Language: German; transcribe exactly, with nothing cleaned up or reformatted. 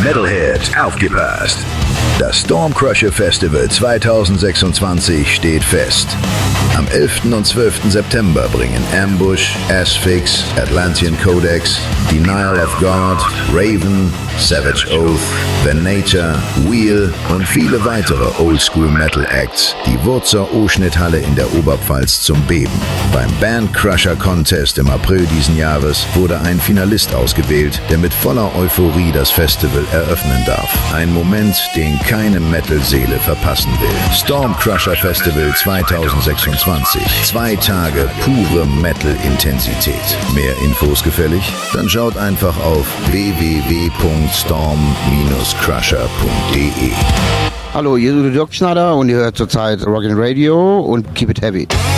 Metalhead, aufgepasst! Das Stormcrusher Festival zwanzig sechsundzwanzig steht fest. Am elften und zwölften September bringen Ambush, Asphyx, Atlantean Codex, Denial of God, Raven, Savage Oath, Venator, Wheel und viele weitere Oldschool Metal Acts die Wurzer O-Schnitthalle in der Oberpfalz zum Beben. Beim Bandcrusher Contest im April diesen Jahres wurde ein Finalist ausgewählt, der mit voller Euphorie das Festival eröffnen darf. Ein Moment, den keine Metal-Seele verpassen will. Stormcrusher Festival zwanzig sechsundzwanzig. Zwei Tage pure Metal-Intensität. Mehr Infos gefällig? Dann schaut einfach auf w w w punkt storm crusher punkt d e. Hallo, hier ist Dirk Schneider und ihr hört zurzeit Rockin' Radio und Keep It Heavy.